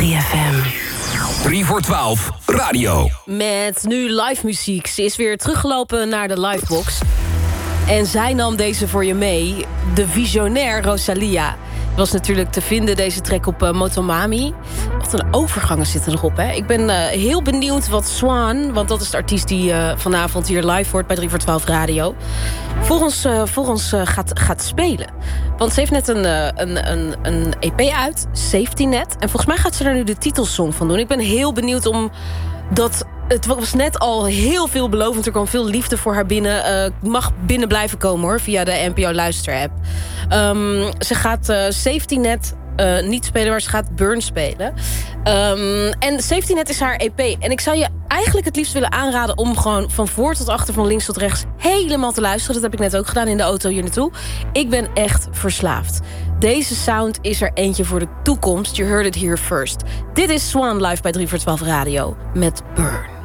3FM. 3 voor 12 radio. Met nu live muziek. Ze is weer teruggelopen naar de livebox. En zij nam deze voor je mee. De visionair Rosalia. Was natuurlijk te vinden, deze track op Motomami. Wat een overgangen zitten erop, hè. Ik ben heel benieuwd wat Swan... want dat is de artiest die vanavond hier live wordt bij 3 voor 12 radio... voor ons gaat spelen. Want ze heeft net een EP uit, Safety Net. En volgens mij gaat ze er nu de titelsong van doen. Ik ben heel benieuwd omdat... Het was net al heel veelbelovend. Er kwam veel liefde voor haar binnen. Mag binnen blijven komen, hoor, via de NPO Luister-app. Ze gaat Safety Net niet spelen, maar ze gaat Burn spelen. En Safety Net is haar EP. En ik zou je eigenlijk het liefst willen aanraden... om gewoon van voor tot achter, van links tot rechts... helemaal te luisteren. Dat heb ik net ook gedaan in de auto hier naartoe. Ik ben echt verslaafd. Deze sound is er eentje voor de toekomst. You heard it here first. Dit is Swan live bij 3 voor 12 radio met Burn.